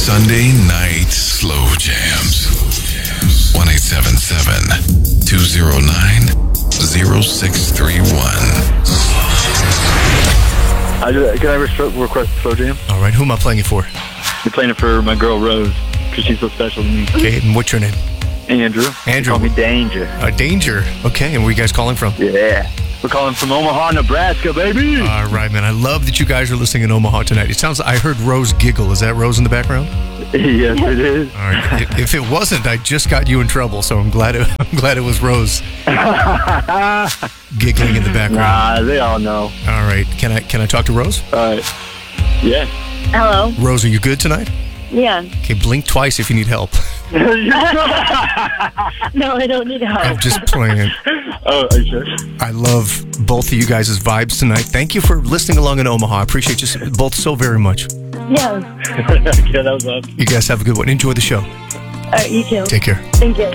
Sunday night slow jams. 1-877-209-0631. Can I request a slow jam? All right, who am I playing it for? You're playing it for my girl Rose, because she's so special to me. Okay, and what's your name? Andrew. Andrew. Call me Danger. Danger. Okay, and where are you guys calling from? Yeah. We're calling from Omaha, Nebraska, baby. All right, man. I love that you guys are listening in Omaha tonight. It sounds like I heard Rose giggle. Is that Rose in the background? Yes, it is. All right. If it wasn't, I just got you in trouble. So I'm glad it was Rose giggling in the background. Nah, they all know. All right. Can I talk to Rose? All right. Yeah. Hello. Rose, are you good tonight? Yeah. Okay, blink twice if you need help. No, I don't need help. I'm just playing. Oh, are you sure? I love both of you guys' vibes tonight. Thank you for listening along in Omaha. I appreciate you both so very much. Yeah. Yeah, that was awesome. You guys have a good one. Enjoy the show. All right, you too. Take care. Thank you.